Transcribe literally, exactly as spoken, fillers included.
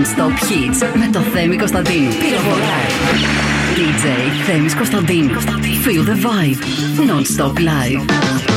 Non-stop hits με το Θέμη Κωνσταντίνου. Πυροβολάει. ντι τζέι Θέμης Κωνσταντίνου. Feel the vibe. Non-stop live.